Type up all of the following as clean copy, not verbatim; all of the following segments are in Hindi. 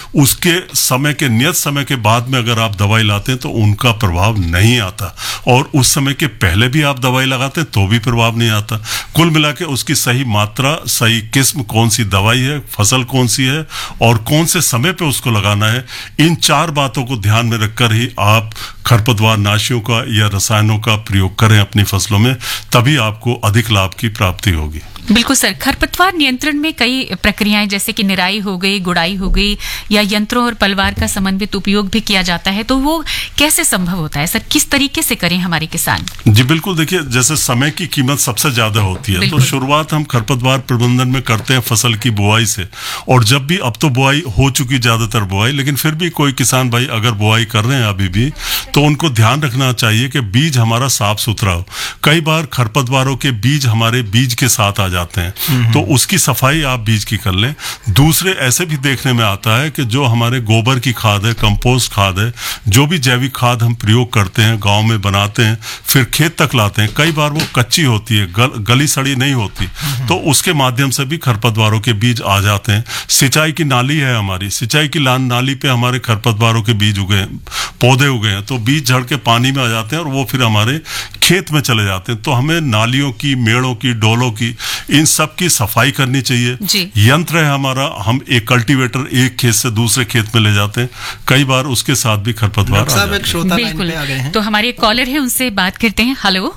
उसके समय के नियत समय के बाद में अगर आप दवाई लाते हैं तो उनका प्रभाव नहीं आता, और उस समय के पहले भी आप दवाई लगाते हैं तो भी प्रभाव नहीं आता। कुल मिला के उसकी सही मात्रा, सही किस्म, कौन सी दवाई है, फसल कौन सी है और कौन से समय पे उसको लगाना है, इन 4 बातों को ध्यान में रखकर ही आप खरपतवार नाशियों का या रसायनों का प्रयोग करें अपनी फसलों में, तभी आपको अधिक लाभ की प्राप्ति होगी। बिल्कुल सर, खरपतवार नियंत्रण में कई प्रक्रियाएं जैसे कि निराई हो गई, गुड़ाई हो गई, या यंत्रों और पलवार का समन्वित उपयोग भी किया जाता है, तो वो कैसे संभव होता है सर? किस तरीके से करें हमारे किसान? जी बिल्कुल, देखिए जैसे समय की कीमत सबसे ज्यादा होती है, तो शुरुआत हम खरपतवार प्रबंधन में करते हैं फसल की बुआई से। और जब भी, अब तो बुआई हो चुकी ज्यादातर बुआई, लेकिन फिर भी कोई किसान भाई अगर बुआई कर रहे हैं अभी भी, तो उनको ध्यान रखना चाहिए कि बीज हमारा साफ सुथरा हो। कई बार खरपतवारों के बीज हमारे बीज के साथ आ जाते हैं, तो उसकी सफाई आप बीज की कर लें। दूसरे ऐसे भी देखने में आता है कि जो हमारे गोबर की खाद है, कंपोस्ट खाद है, जो भी जैविक खाद हम प्रयोग करते हैं, गांव में बनाते हैं, फिर खेत तक लाते हैं, कई बार वो कच्ची होती है, गली सड़ी नहीं होती, तो उसके माध्यम से भी खरपतवारों के बीज आ जाते हैं। सिंचाई की नाली है हमारी, सिंचाई की नाली पे हमारे खरपतवारों के बीज उगे, पौधे उगे हैं, तो बीज झड़ के पानी में आ जाते हैं और वो फिर हमारे खेत में चले जाते हैं। तो हमें नालियों की, मेड़ों की, डोलों की, इन सब की सफाई करनी चाहिए। यंत्र है हमारा, हम एक कल्टीवेटर एक खेत से दूसरे खेत में ले जाते हैं, कई बार उसके साथ भी खरपतवार आ जाते हैं। बिल्कुल, तो हमारे कॉलर है, उनसे बात करते हैं। हेलो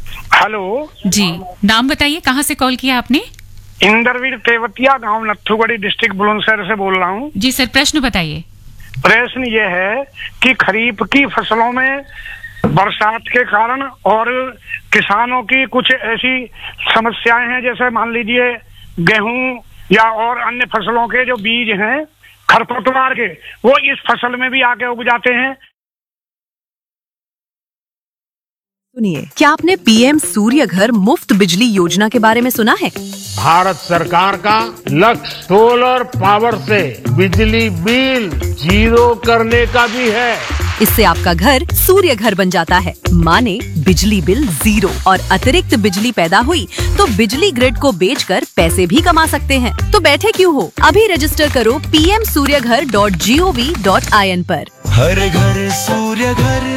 हेलो जी, नाम बताइए, कहाँ से कॉल किया आपने? इंद्रवीर तेवतिया, गांव नथुगढ़ी, डिस्ट्रिक्ट बुलंदशहर से बोल रहा हूँ। जी सर, प्रश्न बताइए। प्रश्न ये है कि खरीफ की फसलों में बरसात के कारण और किसानों की कुछ ऐसी समस्याएं हैं, जैसे मान लीजिए गेहूं या और अन्य फसलों के जो बीज हैं खरपतवार के, वो इस फसल में भी आके उग जाते हैं। सुनिए, क्या आपने पीएम सूर्य घर मुफ्त बिजली योजना के बारे में सुना है? भारत सरकार का लक्ष्य सोलर पावर से बिजली बिल 0 करने का भी है। इससे आपका घर सूर्य घर बन जाता है, माने बिजली बिल 0, और अतिरिक्त बिजली पैदा हुई तो बिजली ग्रिड को बेचकर पैसे भी कमा सकते हैं। तो बैठे क्यों हो, अभी रजिस्टर करो pmsuryaghar.gov.in पर। हर घर सूर्य घर।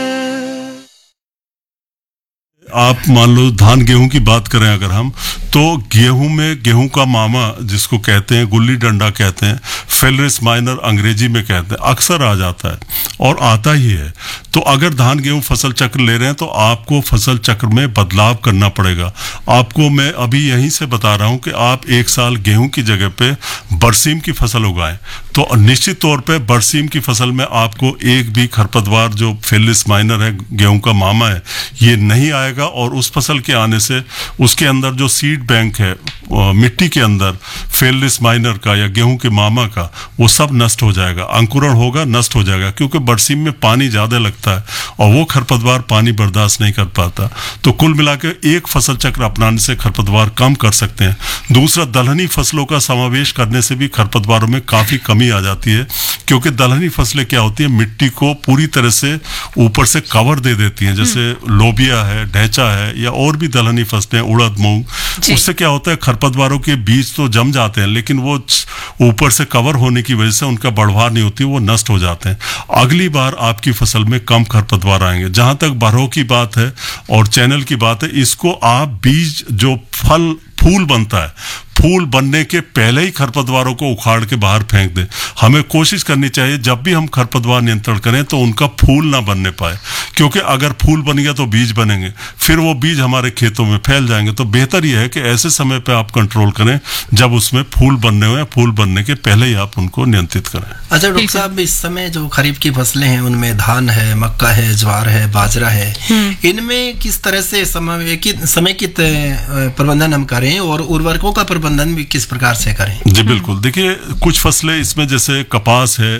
आप मान लो धान गेहूं की बात करें अगर हम, तो गेहूं में गेहूं का मामा जिसको कहते हैं, गुल्ली डंडा कहते हैं, फेलरिस माइनर अंग्रेजी में कहते हैं, अक्सर आ जाता है और आता ही है। तो अगर धान गेहूं फसल चक्र ले रहे हैं तो आपको फसल चक्र में बदलाव करना पड़ेगा। आपको मैं अभी यहीं से बता रहा हूं कि आप एक साल गेहूं की जगह पे बरसीम की फसल उगाएं, तो निश्चित तौर पे बरसीम की फसल में आपको एक भी खरपतवार जो फेलरिस माइनर है, गेहूं का मामा है, ये नहीं आएगा। और उस फसल के आने से उसके अंदर जो सीड बैंक है मिट्टी के अंदर फेलरिस माइनर का या गेहूं के मामा का, वो सब नष्ट हो जाएगा, अंकुरण होगा, नष्ट हो जाएगा, क्योंकि बरसीम में पानी ज्यादा लगता है और वो खरपतवार पानी बर्दाश्त नहीं कर पाता। तो कुल मिलाकर एक फसल चक्र अपनाने से खरपतवार कम कर सकते हैं। दूसरा, दलहनी फसलों का समावेश करने से भी खरपतवारों में काफी कमी आ जाती है, क्योंकि दलहनी फसलें क्या होती है, मिट्टी को पूरी तरह से ऊपर से कवर दे देती हैं, जैसे लोबिया है, ढैंचा है, या और भी दलहनी फसलें, उड़द, मूंग। उससे क्या होता है, खरपतवारों के बीज तो जम जाते हैं, लेकिन वो ऊपर से कवर होने की वजह से उनका बढ़वार नहीं होती, वो नष्ट हो जाते हैं। अगली बार आपकी फसल में कम खरपतवार आएंगे। जहां तक बरहो की बात है और चैनल की बात है, इसको आप बीज जो फूल बनता है, फूल बनने के पहले ही खरपतवारों को उखाड़ के बाहर फेंक दें। हमें कोशिश करनी चाहिए जब भी हम खरपतवार नियंत्रण करें तो उनका फूल ना बनने पाए, क्योंकि अगर फूल बन गया तो बीज बनेंगे, फिर वो बीज हमारे खेतों में फैल जाएंगे। तो बेहतर यह है कि ऐसे समय पे आप कंट्रोल करें जब उसमें फूल बनने हुए, फूल बनने के पहले ही आप उनको नियंत्रित करें। अच्छा डॉक्टर साहब, इस समय जो खरीफ की फसलें हैं उनमें धान है, मक्का है, ज्वार है, बाजरा है, इनमें किस तरह से समेकित प्रबंधन हम करें और उर्वरकों का प्रबंधन भी किस प्रकार से करें? जी बिल्कुल, देखिए कुछ फसलें इसमें जैसे कपास है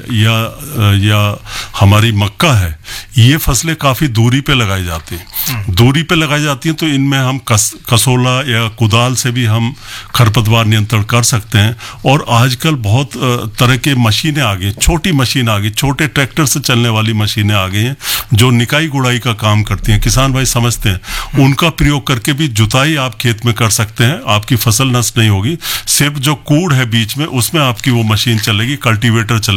या हमारी मक्का है, ये फसलें काफी दूरी पे लगाई जाती हैं। दूरी पे लगाई जाती हैं तो इनमें हम कसोला या कुदाल से भी हम खरपतवार नियंत्रण कर सकते हैं। और आजकल बहुत तरह के मशीनें आ गई, छोटी मशीन आ गई, छोटे ट्रैक्टर से चलने वाली मशीनें आ गई हैं जो निकाई गुड़ाई का काम करती हैं। किसान भाई समझते हैं, उनका प्रयोग करके भी जुताई आप खेत में कर सकते हैं, आपकी फसल नष्ट नहीं होगी। सिर्फ जो कूड़ है बीच में, उसमें आपकी वो मशीन चलेगी, कल्टीवेटर चलेगी।